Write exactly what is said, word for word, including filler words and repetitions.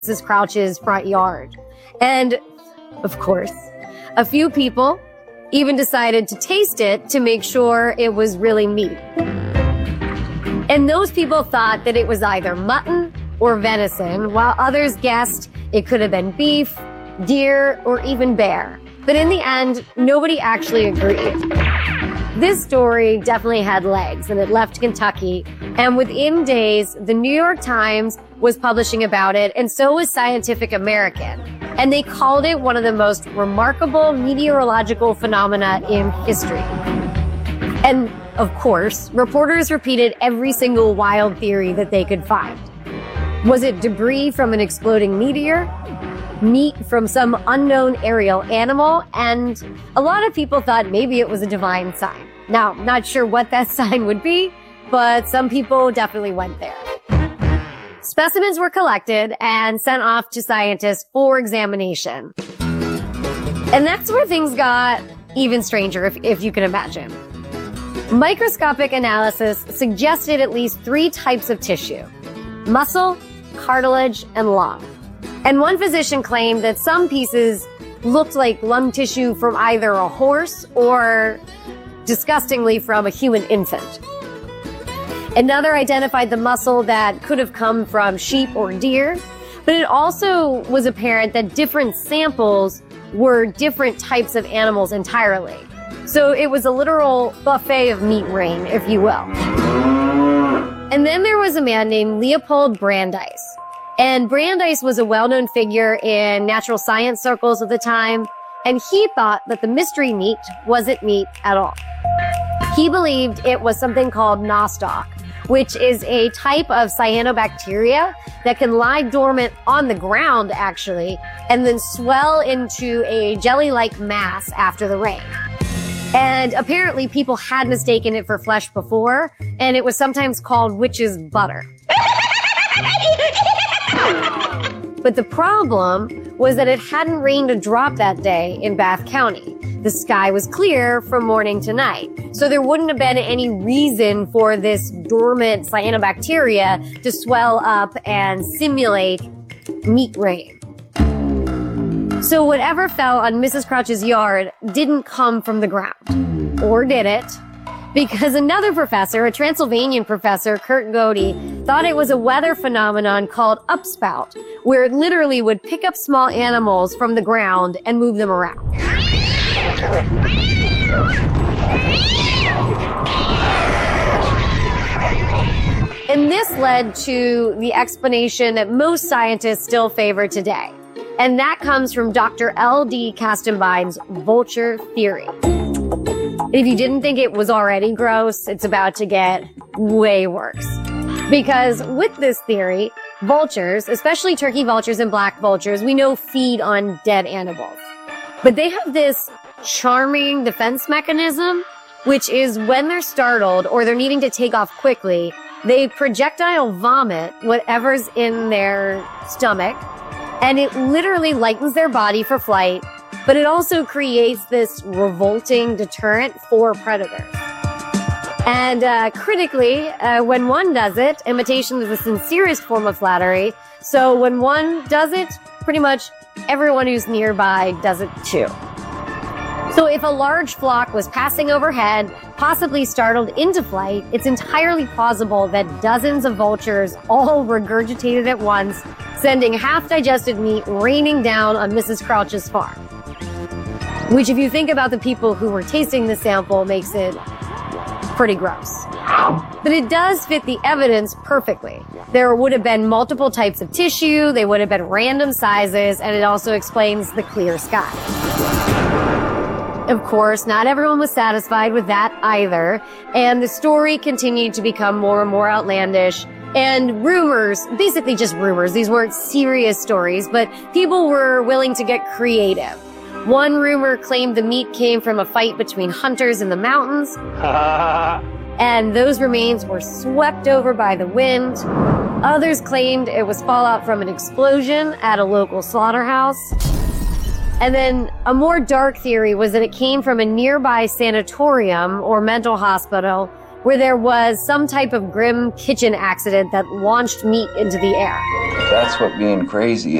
Missus Crouch's front yard. And, of course, a few people even decided to taste it to make sure it was really meat. And those people thought that it was either mutton or venison, while others guessed it could have been beef, deer, or even bear. But in the end, nobody actually agreed. This story definitely had legs, and it left Kentucky. And within days, the New York Times was publishing about it, and so was Scientific American. And they called it one of the most remarkable meteorological phenomena in history. And of course, reporters repeated every single wild theory that they could find. Was it debris from an exploding meteor? Meat from some unknown aerial animal? And a lot of people thought maybe it was a divine sign. Now, not sure what that sign would be, but some people definitely went there. Specimens were collected and sent off to scientists for examination. And that's where things got even stranger, if, if you can imagine. Microscopic analysis suggested at least three types of tissue: muscle, cartilage, and lung. And one physician claimed that some pieces looked like lung tissue from either a horse or, disgustingly, from a human infant. Another identified the muscle that could have come from sheep or deer, but it also was apparent that different samples were different types of animals entirely. So it was a literal buffet of meat rain, if you will. And then there was a man named Leopold Brandeis. And Brandeis was a well-known figure in natural science circles of the time, and he thought that the mystery meat wasn't meat at all. He believed it was something called nostoc, which is a type of cyanobacteria that can lie dormant on the ground, actually, and then swell into a jelly-like mass after the rain. And apparently people had mistaken it for flesh before, and it was sometimes called witch's butter. But the problem was that it hadn't rained a drop that day in Bath County. The sky was clear from morning to night. So there wouldn't have been any reason for this dormant cyanobacteria to swell up and simulate meat rain. So whatever fell on Missus Crouch's yard didn't come from the ground. Or did it? Because another professor, a Transylvanian professor, Kurt Gödde, thought it was a weather phenomenon called upspout, where it literally would pick up small animals from the ground and move them around. And this led to the explanation that most scientists still favor today. And that comes from Doctor L D Kastenbein's vulture theory. And if you didn't think it was already gross, it's about to get way worse. Because with this theory, vultures, especially turkey vultures and black vultures, we know feed on dead animals. But they have this charming defense mechanism, which is when they're startled or they're needing to take off quickly, they projectile vomit whatever's in their stomach, and it literally lightens their body for flight, but it also creates this revolting deterrent for predators. And uh, critically, uh, when one does it, imitation is the sincerest form of flattery. So when one does it, pretty much everyone who's nearby does it too. So if a large flock was passing overhead, possibly startled into flight, it's entirely plausible that dozens of vultures all regurgitated at once, sending half-digested meat raining down on Missus Crouch's farm. Which, if you think about the people who were tasting the sample, makes it pretty gross. But it does fit the evidence perfectly. There would have been multiple types of tissue, they would have been random sizes, and it also explains the clear sky. Of course, not everyone was satisfied with that either, and the story continued to become more and more outlandish, and rumors, basically just rumors, these weren't serious stories, but people were willing to get creative. One rumor claimed the meat came from a fight between hunters in the mountains, and those remains were swept over by the wind. Others claimed it was fallout from an explosion at a local slaughterhouse. And then a more dark theory was that it came from a nearby sanatorium or mental hospital where there was some type of grim kitchen accident that launched meat into the air. That's what being crazy